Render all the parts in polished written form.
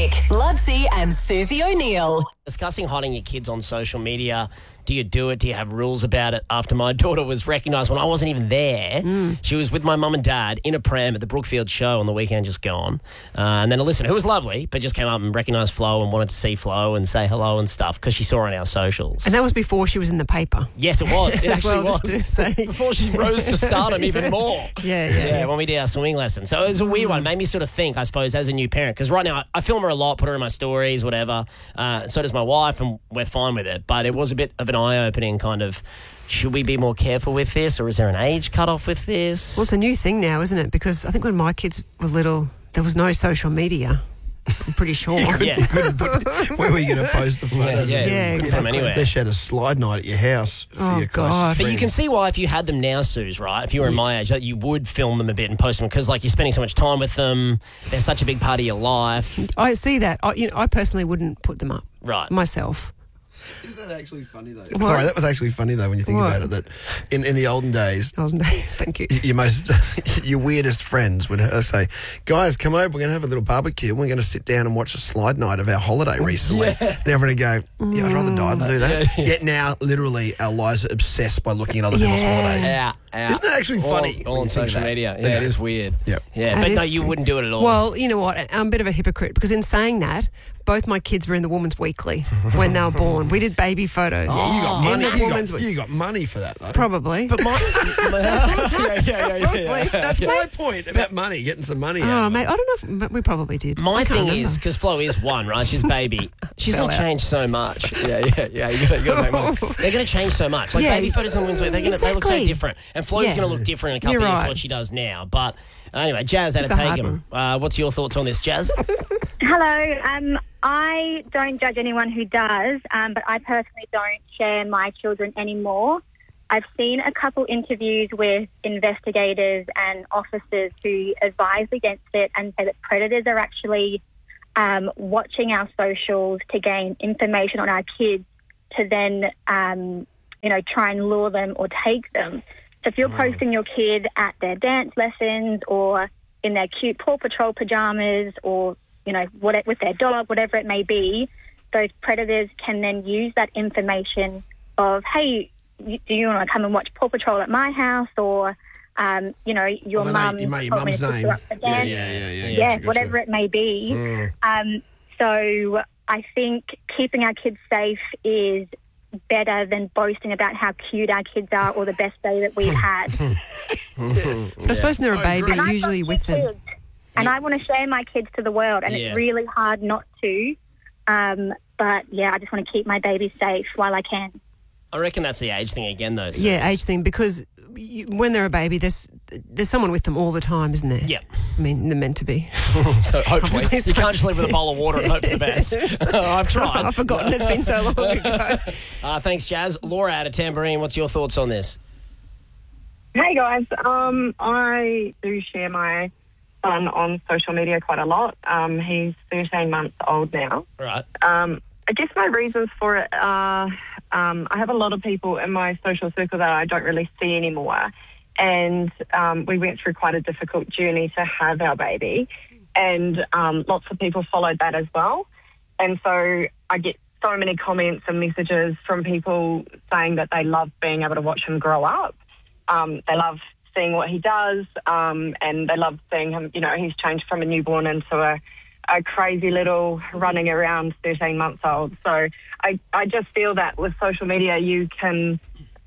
Nick, Ludsey and Susie O'Neill. Discussing hiding your kids on social media. Do you do it? Do you have rules about it? After my daughter was recognised when I wasn't even there, she was with my mum and dad in a pram at the Brookfield show on the weekend just gone. And then Alyssa, who was lovely, but just came up and recognised Flo and wanted to see Flo and say hello and stuff because she saw her on our socials. And that was before she was in the paper. Yes, it was. It As actually well, was. just to say. Before she rose to stardom even more. Yeah. When we did our swimming lesson. So it was a weird one. It made me sort of think, I suppose, as a new parent. Because right now, I film her a lot, put her in my stories, whatever. So does my wife, and we're fine with it. But it was a bit of an eye-opening kind of, should we be more careful with this, or is there an age cut-off with this? Well, it's a new thing now, isn't it? Because I think when my kids were little, there was no social media. I'm pretty sure. Yeah. Where were you going to post the photos? Yeah, Put exactly. them anywhere. They should have a slide night at your house for Oh, your God. closest But you friend. can see why if you had them now, Suze, right? If you were in my age, that you would film them a bit and post them because, like, you're spending so much time with them. They're such a big part of your life. I see that. I personally wouldn't put them up Right. myself. Is that actually funny though? Sorry, that was actually funny though when you think What? about it. That in the olden days, Thank you. your weirdest friends would say, "Guys, come over. We're going to have a little barbecue. We're going to sit down and watch a slide night of our holiday recently." And everybody would go, "Yeah, I'd rather die than do that." Yet now, literally, our lives are obsessed by looking at other people's holidays. Yeah. Isn't that actually funny? All when on you think social of that? media. Yeah, it is weird. Yep. Yeah, That but is no, you true. wouldn't do it at all. Well, you know what? I'm a bit of a hypocrite because in saying that, both my kids were in the Woman's Weekly when they were born. We did baby photos. You got in money. the Woman's Weekly. You got money for that though. Probably. But yeah. That's my point about money, getting some money out. Oh, of it. mate, I don't know if we probably did. My I can't thing remember. is, because Flo is one, right? She's baby. She's Fell going to out. change so much. Yeah. You gotta make more. They're going to change so much. Like Yeah. baby photos on Women's Week, they look so Exactly. different. And Flo's Yeah. going to look different in a couple You're of years to right. what she does now. But anyway, Jazz out of It's a hard Taken. What's your thoughts on this, Jazz? Hello. I don't judge anyone who does, but I personally don't share my children anymore. I've seen a couple interviews with investigators and officers who advise against it and say that predators are actually watching our socials to gain information on our kids to then, try and lure them or take them. So if you're posting your kid at their dance lessons or in their cute Paw Patrol pajamas or, with their dog, whatever it may be, those predators can then use that information of, hey, do you want to come and watch Paw Patrol at my house? Or, your mum You made your told me mum's to pick name. her up for dance. Yeah. Gotcha. Whatever it may be. So I think keeping our kids safe is better than boasting about how cute our kids are or the best day that we've had. Yes. But I suppose when they're a baby, And I've usually got with two them. kids, and I want to share my kids to the world, and Yeah. it's really hard not to. But, yeah, I just want to keep my babies safe while I can. I reckon that's the age thing again, though. So Yeah, age thing, because when they're a baby, there's someone with them all the time, isn't there? Yeah. I mean, they're meant to be. So hopefully. Obviously, You can't just live with a bowl of water and hope for the best. I've tried. I've forgotten. It's been so long ago. Thanks, Jazz. Laura out of Tambourine, what's your thoughts on this? Hey guys, I do share my son on social media quite a lot. He's 13 months old now. Right. I guess my reasons for it are I have a lot of people in my social circle that I don't really see anymore. And we went through quite a difficult journey to have our baby. And lots of people followed that as well. And so I get so many comments and messages from people saying that they love being able to watch him grow up. They love seeing what he does, and they love seeing him, he's changed from a newborn into a crazy little running around 13 months old. So I just feel that with social media you can,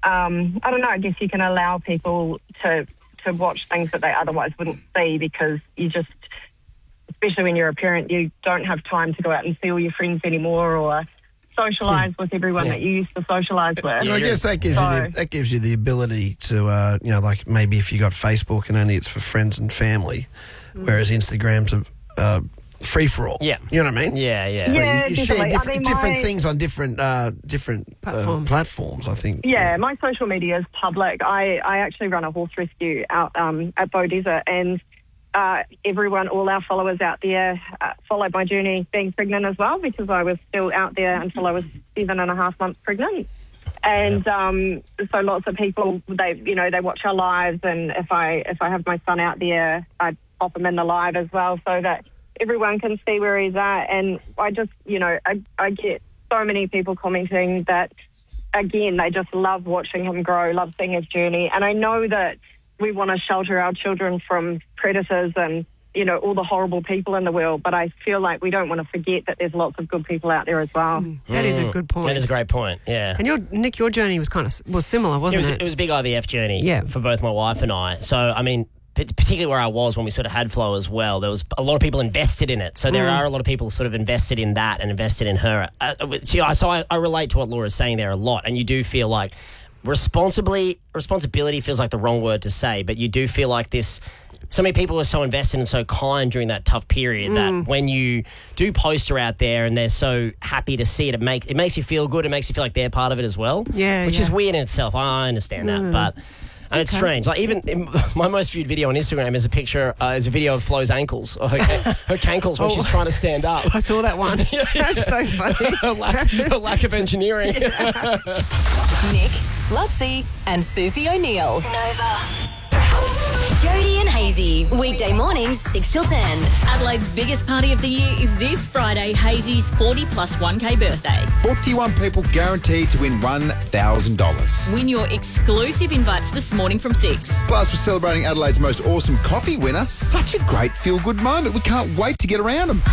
I guess you can allow people to watch things that they otherwise wouldn't see because you just, especially when you're a parent, you don't have time to go out and see all your friends anymore or socialise with everyone that you used to socialise with. I guess that gives you the ability to, like maybe if you got Facebook and only it's for friends and family, whereas Instagram's a free for all. Yeah. You know what I mean? Yeah. So Yeah, you share definitely. different My- things on different platforms, I think. Yeah, my social media is public. I actually run a horse rescue out at Bow Desert, and all our followers out there followed my journey being pregnant as well, because I was still out there until I was 7.5 months pregnant. And so lots of people, they watch our lives, and if I have my son out there, I pop him in the live as well, so that everyone can see where he's at. And I just, I get so many people commenting that, again, they just love watching him grow, love seeing his journey. And I know that we want to shelter our children from predators and, all the horrible people in the world, but I feel like we don't want to forget that there's lots of good people out there as well. That is a good point. That is a great point, yeah. And Nick, your journey was similar, wasn't it? It was a big IVF journey for both my wife and I. So, I mean, particularly where I was when we sort of had Flo as well, there was a lot of people invested in it. So there are a lot of people sort of invested in that and invested in her. So I relate to what Laura's saying there a lot, and you do feel like responsibility feels like the wrong word to say, but you do feel like so many people are so invested and so kind during that tough period that when you do post her out there and they're so happy to see it, it makes you feel good. It makes you feel like they're part of it as well. Yeah, which is weird in itself. I understand that, but and it's strange. Like even my most viewed video on Instagram is a video of Flo's ankles, or her cankles when she's trying to stand up. I saw that one. That's so funny. The lack of engineering. Nick, Lutzi, and Susie O'Neill. Nova. Jody and Hazy, weekday mornings 6 till 10. Adelaide's biggest party of the year is this Friday, Hazy's 40 plus 1K birthday. 41 people guaranteed to win $1,000. Win your exclusive invites this morning from 6. Plus, we're celebrating Adelaide's most awesome coffee winner. Such a great feel-good moment. We can't wait to get around them.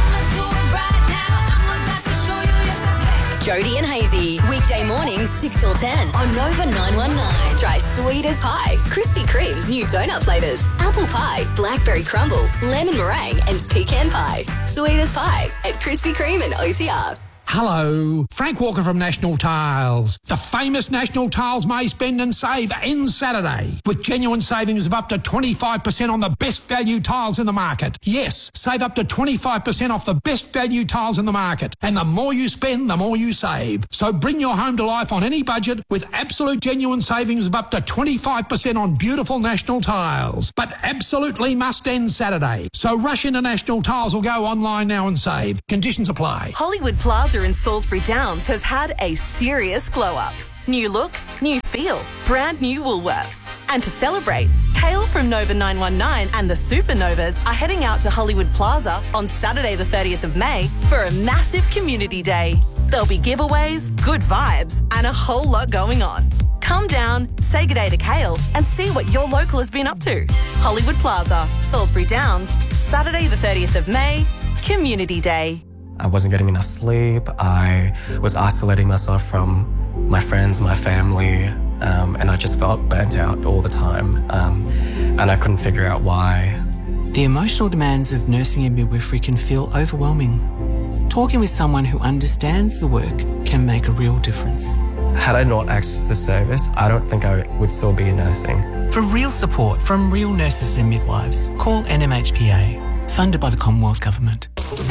Jody and Hazy, weekday mornings 6 till 10 on Nova 919. Try sweet as pie, Krispy Kreme's new donut flavours, apple pie, blackberry crumble, lemon meringue and pecan pie. Sweet as pie at Krispy Kreme and OTR. Hello, Frank Walker from National Tiles. The famous National Tiles May Spend and Save ends Saturday with genuine savings of up to 25% on the best value tiles in the market. Yes, save up to 25% off the best value tiles in the market. And the more you spend, the more you save. So bring your home to life on any budget with absolute genuine savings of up to 25% on beautiful National Tiles. But absolutely must end Saturday. So rush into National Tiles or go online now and save. Conditions apply. Hollywood Plaza in Salisbury Downs has had a serious glow-up. New look, new feel, brand new Woolworths. And to celebrate, Kale from Nova 919 and the Supernovas are heading out to Hollywood Plaza on Saturday the 30th of May for a massive community day. There'll be giveaways, good vibes, and a whole lot going on. Come down, say good day to Kale, and see what your local has been up to. Hollywood Plaza, Salisbury Downs, Saturday the 30th of May, Community Day. I wasn't getting enough sleep. I was isolating myself from my friends, my family, and I just felt burnt out all the time, and I couldn't figure out why. The emotional demands of nursing and midwifery can feel overwhelming. Talking with someone who understands the work can make a real difference. Had I not accessed the service, I don't think I would still be nursing. For real support from real nurses and midwives, call NMHPA, funded by the Commonwealth Government.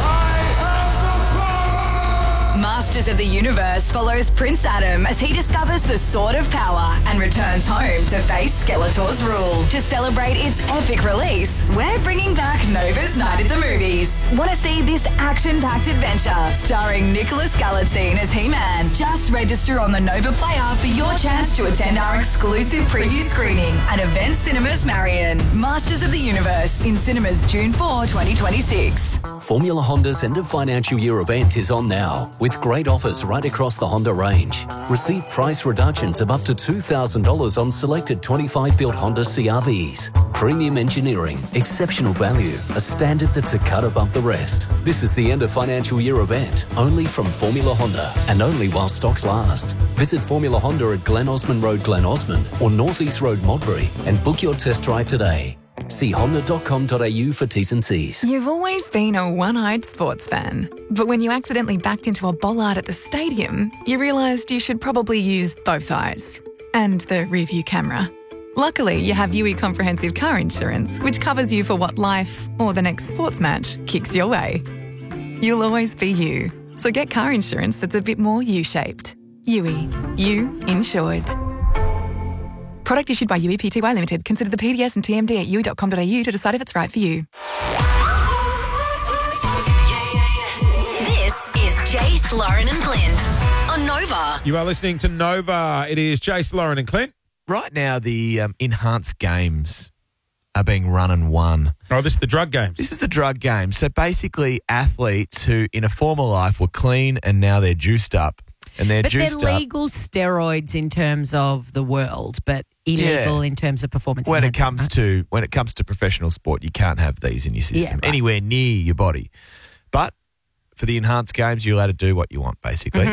Masters of the Universe follows Prince Adam as he discovers the Sword of Power and returns home to face Skeletor's rule. To celebrate its epic release, we're bringing back Nova's Night at the Movies. Want to see this action-packed adventure starring Nicholas Galitzine as He-Man? Just register on the Nova Player for your chance to attend our exclusive preview screening at Event Cinemas Marion. Masters of the Universe in cinemas June 4, 2026. Formula Honda's end of financial year event is on now, with great offers right across the Honda range. Receive price reductions of up to $2,000 on selected 25-built Honda CR-Vs. Premium engineering, exceptional value, a standard that's a cut above the rest. This is the end of financial year event, only from Formula Honda, and only while stocks last. Visit Formula Honda at Glen Osmond Road, Glen Osmond, or North East Road, Modbury, and book your test drive today. See honda.com.au for T's and C's. You've always been a one-eyed sports fan. But when you accidentally backed into a bollard at the stadium, you realised you should probably use both eyes. And the rear-view camera. Luckily, you have UE Comprehensive Car Insurance, which covers you for what life, or the next sports match, kicks your way. You'll always be you. So get car insurance that's a bit more U-shaped. UE. You insured. Product issued by UE Pty Limited. Consider the PDS and TMD at UE.com.au to decide if it's right for you. This is Jace, Lauren and Clint on Nova. You are listening to Nova. It is Jace, Lauren and Clint. Right now, the enhanced games are being run and won. Oh, this is the drug game. This is the drug game. So basically, athletes who in a former life were clean and now they're juiced up. And they're But they're juiced up. legal steroids in terms of the world, but illegal in terms of performance. When it enhancement, comes to professional sport, you can't have these in your system Yeah, right. anywhere near your body. But for the enhanced games, you're allowed to do what you want. Basically,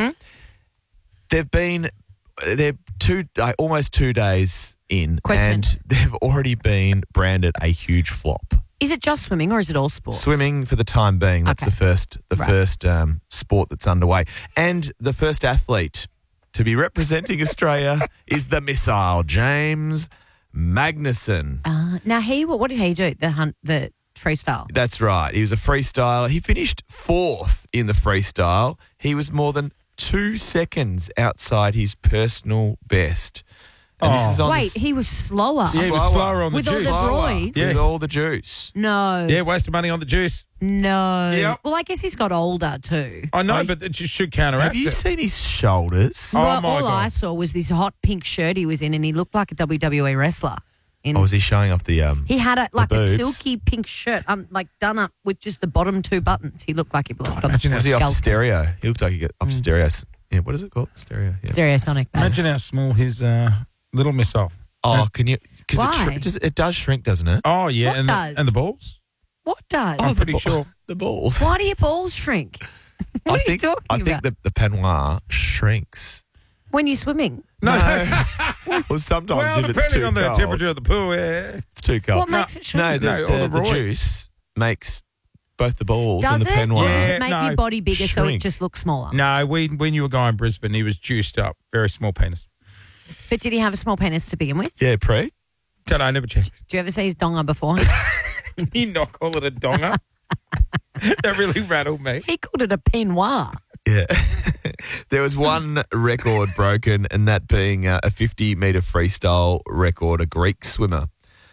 they're almost 2 days in, and they've already been branded a huge flop. Is it just swimming or is it all sports? Swimming for the time being. That's Okay. the first sport that's underway, and the first athlete to be representing Australia is the missile, James Magnussen. Now, what did he do? The freestyle. That's right. He was a freestyler. He finished 4th in the freestyle. He was more than 2 seconds outside his personal best. And this is on he was slower. Yeah, he was slower on the with juice. all the droids. With all the juice. No. Yeah, wasted money on the juice. No. Yep. Well, I guess he's got older too. I know, but it should counteract Have you it. seen his shoulders? Oh, Well, my all God. I saw was this hot pink shirt he was in, and he looked like a WWE wrestler. Was he showing off the He had a boobs? silky pink shirt, done up with just the bottom 2 buttons. He looked like he belonged on the Was he off scalpers. stereo? He looks like he got off stereo. Yeah, what is it called? Stereo. Yeah. Stereosonic. Imagine how small his little missile. Oh, can you? Because Why? it does shrink, doesn't it? Oh, yeah. What and does? and the balls? What does? I'm pretty sure. The balls. Why do your balls shrink? What are you talking I about? think the peignoir shrinks. When you're swimming. No. Well, sometimes Well, if it's depending too on the cold, temperature of the pool, yeah. it's too cold. What makes it shrink? No, No, all the the roids. juice makes both the balls Does and the it? peignoir. Or does Yeah, it make no, your body bigger so it shrink. just looks smaller? No, we knew a guy in Brisbane. He was juiced up. Very small penis. But did he have a small penis to begin with? Yeah, pre. Don't know, I never checked. Do you ever see his donga before? He not call it a donger. That really rattled me. He called it a peignoir. Yeah. There was one record broken, and that being a 50-metre freestyle record, a Greek swimmer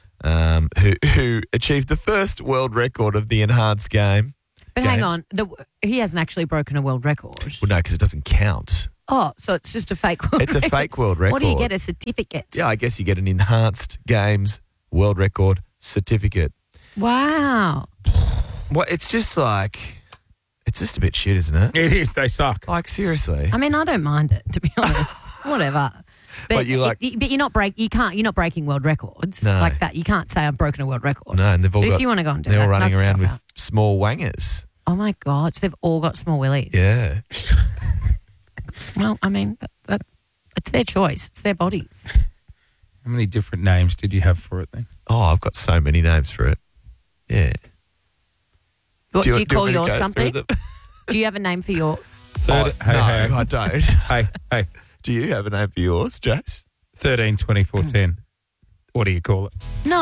who achieved the first world record of the enhanced game. But hang on, he hasn't actually broken a world record. Well, no, because it doesn't count. Oh, so it's just a fake world It's a record. fake world record. What do you get, a certificate? Yeah, I guess you get an enhanced games world record certificate. Wow. Well, it's just a bit shit, isn't it? It is. They suck. Like, seriously. I mean, I don't mind it, to be honest. Whatever. But, What, you like- but you're not breaking world records No. like that. You can't say I've broken a world record. No, and they've all But got, if you want to go and do they're that, all running knock around with yourself out. small wangers. Oh my God, so they've all got small willies. Yeah. Well, I mean, it's their choice. It's their bodies. How many different names did you have for it then? Oh, I've got so many names for it. Yeah. What do you call want me to yours go something? through them? Do you have a name for yours? Hey, I don't. Hey. Do you have a name for yours, Jace? 13, 24, 10. What do you call it? No.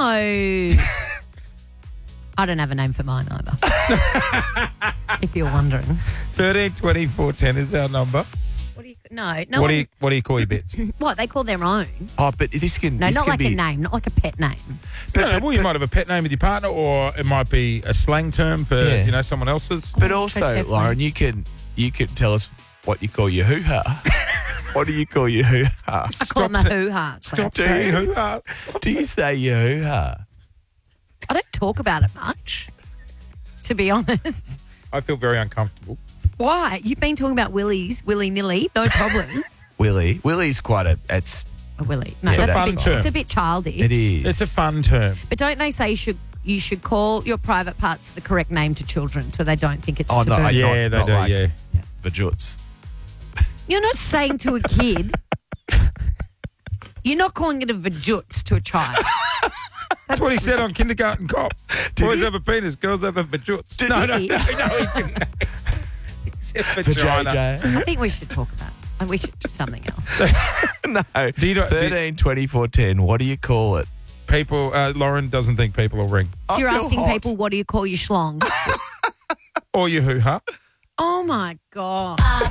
I don't have a name for mine either. If you're wondering. 13, 24, 10 is our number. No. What do you call your bits? What, they call their own? Oh, but this can. No, this not can like be, a name, not like a pet name. Well, you might have a pet name with your partner, or it might be a slang term for someone else's. But also, Definitely. Lauren, you can tell us what you call your hoo-ha. What do you call your hoo-ha? I call it my hoo-ha. Stop saying hoo-ha. Do you say your hoo-ha? I don't talk about it much, to be honest. I feel very uncomfortable. Why? You've been talking about willies, willy-nilly, no problems. Willie. Willie's quite it's A willy. No, Yeah, that's that's a bit, fun. it's a bit childish. it is. It's a fun term. But don't they say you should call your private parts the correct name to children so they don't think it's Oh, taboo? no, Yeah, they not do, like yeah. Vajuts. You're not saying to a kid, you're not calling it a vajutz to a child. That's what he said on Kindergarten Cop. Boys have a penis, girls have a vajuts. No, he? he didn't. He said vagina. I think we should talk about it. We should do something else. No. Do you know- 13, 24, 10. What do you call it? People, Lauren doesn't think people will ring. So you're feel asking hot. people, what do you call your schlong? Or your hoo-ha. Oh, my God.